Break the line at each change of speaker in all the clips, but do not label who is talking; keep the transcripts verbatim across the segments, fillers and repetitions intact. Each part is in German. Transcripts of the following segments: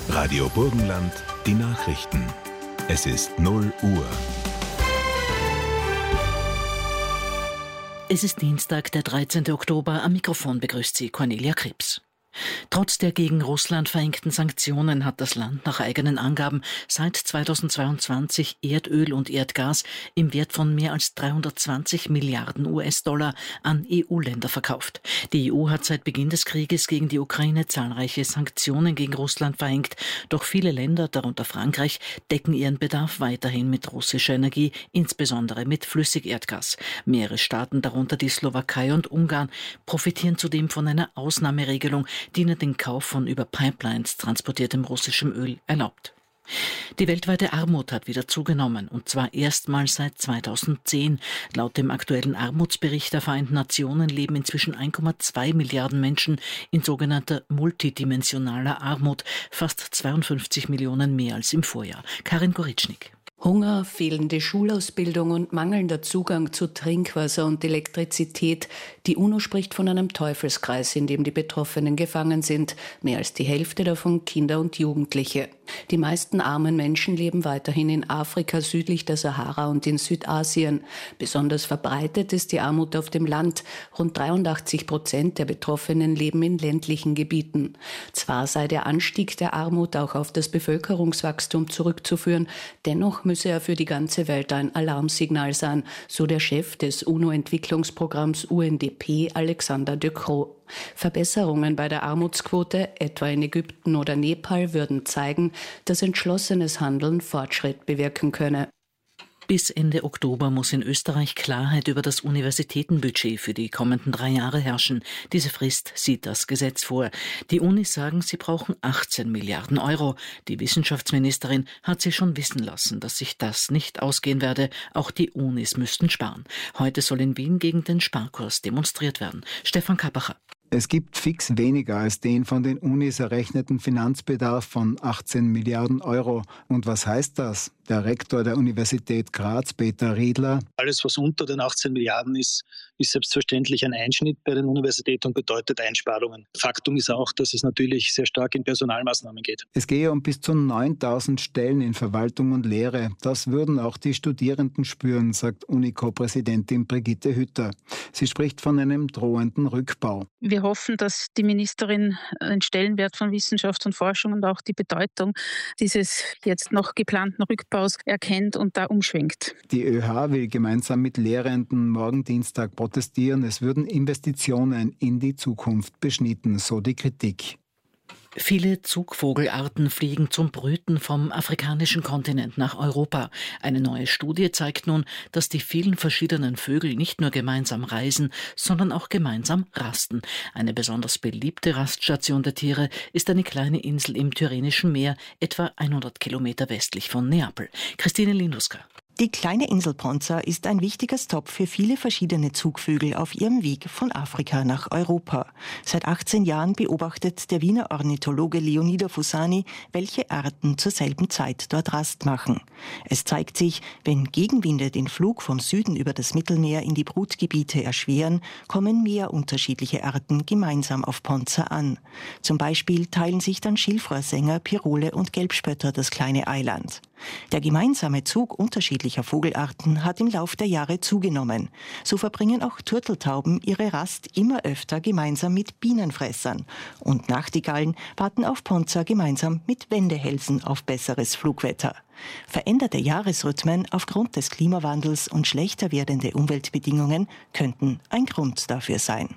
Radio Burgenland, die Nachrichten. Es ist null Uhr.
Es ist Dienstag, der dreizehnten Oktober. Am Mikrofon begrüßt Sie Cornelia Krebs. Trotz der gegen Russland verhängten Sanktionen hat das Land nach eigenen Angaben seit zweitausendzweiundzwanzig Erdöl und Erdgas im Wert von mehr als dreihundertzwanzig Milliarden U S-Dollar an E U-Länder verkauft. Die E U hat seit Beginn des Krieges gegen die Ukraine zahlreiche Sanktionen gegen Russland verhängt. Doch viele Länder, darunter Frankreich, decken ihren Bedarf weiterhin mit russischer Energie, insbesondere mit Flüssigerdgas. Mehrere Staaten, darunter die Slowakei und Ungarn, profitieren zudem von einer Ausnahmeregelung, die ihnen den Kauf von über Pipelines transportiertem russischem Öl erlaubt. Die weltweite Armut hat wieder zugenommen, und zwar erstmals seit zweitausendzehn. Laut dem aktuellen Armutsbericht der Vereinten Nationen leben inzwischen eins Komma zwei Milliarden Menschen in sogenannter multidimensionaler Armut, fast zweiundfünfzig Millionen mehr als im Vorjahr. Karin Goritschnik.
Hunger, fehlende Schulausbildung und mangelnder Zugang zu Trinkwasser und Elektrizität. Die UNO spricht von einem Teufelskreis, in dem die Betroffenen gefangen sind. Mehr als die Hälfte davon Kinder und Jugendliche. Die meisten armen Menschen leben weiterhin in Afrika südlich der Sahara und in Südasien. Besonders verbreitet ist die Armut auf dem Land. Rund dreiundachtzig Prozent der Betroffenen leben in ländlichen Gebieten. Zwar sei der Anstieg der Armut auch auf das Bevölkerungswachstum zurückzuführen, dennoch müsse er für die ganze Welt ein Alarmsignal sein, so der Chef des UNO-Entwicklungsprogramms U N D P, Alexander De Croo. Verbesserungen bei der Armutsquote, etwa in Ägypten oder Nepal, würden zeigen, dass entschlossenes Handeln Fortschritt bewirken könne.
Bis Ende Oktober muss in Österreich Klarheit über das Universitätenbudget für die kommenden drei Jahre herrschen. Diese Frist sieht das Gesetz vor. Die Unis sagen, sie brauchen achtzehn Milliarden Euro. Die Wissenschaftsministerin hat sie schon wissen lassen, dass sich das nicht ausgehen werde. Auch die Unis müssten sparen. Heute soll in Wien gegen den Sparkurs demonstriert werden. Stefan Kappacher.
Es gibt fix weniger als den von den Unis errechneten Finanzbedarf von achtzehn Milliarden Euro. Und was heißt das? Der Rektor der Universität Graz, Peter Riedler.
Alles, was unter den achtzehn Milliarden ist, ist selbstverständlich ein Einschnitt bei den Universitäten und bedeutet Einsparungen. Faktum ist auch, dass es natürlich sehr stark in Personalmaßnahmen geht.
Es gehe um bis zu neuntausend Stellen in Verwaltung und Lehre. Das würden auch die Studierenden spüren, sagt Unico-Präsidentin Brigitte Hütter. Sie spricht von einem drohenden Rückbau.
Wir hoffen, dass die Ministerin den Stellenwert von Wissenschaft und Forschung und auch die Bedeutung dieses jetzt noch geplanten Rückbaus erkennt und da umschwenkt.
Die ÖH will gemeinsam mit Lehrenden morgen Dienstag protestieren. Es würden Investitionen in die Zukunft beschnitten, so die Kritik.
Viele Zugvogelarten fliegen zum Brüten vom afrikanischen Kontinent nach Europa. Eine neue Studie zeigt nun, dass die vielen verschiedenen Vögel nicht nur gemeinsam reisen, sondern auch gemeinsam rasten. Eine besonders beliebte Raststation der Tiere ist eine kleine Insel im Tyrrhenischen Meer, etwa hundert Kilometer westlich von Neapel. Christine Linduska.
Die kleine Insel Ponza ist ein wichtiger Stopp für viele verschiedene Zugvögel auf ihrem Weg von Afrika nach Europa. Seit achtzehn Jahren beobachtet der Wiener Ornithologe Leonida Fusani, welche Arten zur selben Zeit dort Rast machen. Es zeigt sich, wenn Gegenwinde den Flug vom Süden über das Mittelmeer in die Brutgebiete erschweren, kommen mehr unterschiedliche Arten gemeinsam auf Ponza an. Zum Beispiel teilen sich dann Schilfrohrsänger, Pirole und Gelbspötter das kleine Eiland. Der gemeinsame Zug unterschiedlicher Vogelarten hat im Lauf der Jahre zugenommen. So verbringen auch Turteltauben ihre Rast immer öfter gemeinsam mit Bienenfressern. Und Nachtigallen warten auf Ponza gemeinsam mit Wendehälsen auf besseres Flugwetter. Veränderte Jahresrhythmen aufgrund des Klimawandels und schlechter werdende Umweltbedingungen könnten ein Grund dafür sein.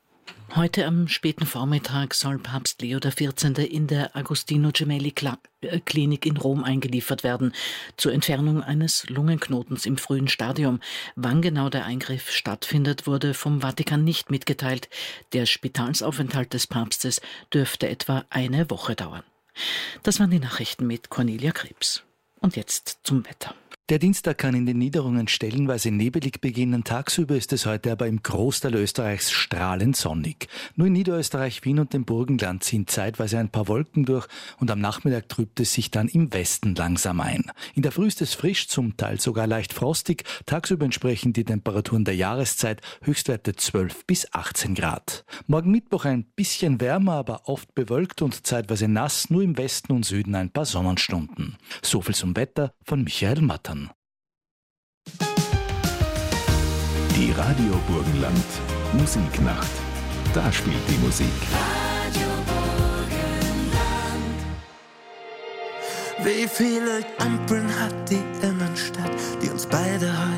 Heute am späten Vormittag soll Papst Leo der vierzehnte in der Agostino Gemelli Klinik in Rom eingeliefert werden, zur Entfernung eines Lungenknotens im frühen Stadium. Wann genau der Eingriff stattfindet, wurde vom Vatikan nicht mitgeteilt. Der Spitalsaufenthalt des Papstes dürfte etwa eine Woche dauern. Das waren die Nachrichten mit Cornelia Krebs. Und jetzt zum Wetter.
Der Dienstag kann in den Niederungen stellenweise nebelig beginnen. Tagsüber ist es heute aber im Großteil Österreichs strahlend sonnig. Nur in Niederösterreich, Wien und dem Burgenland ziehen zeitweise ein paar Wolken durch und am Nachmittag trübt es sich dann im Westen langsam ein. In der Früh ist es frisch, zum Teil sogar leicht frostig. Tagsüber entsprechen die Temperaturen der Jahreszeit, Höchstwerte zwölf bis achtzehn Grad. Morgen Mittwoch ein bisschen wärmer, aber oft bewölkt und zeitweise nass, nur im Westen und Süden ein paar Sonnenstunden. So viel zum Wetter von Michael Mattern.
Die Radio Burgenland Musiknacht. Da spielt die Musik.
Radio Burgenland. Wie viele Ampeln hat die Innenstadt, die uns beide heute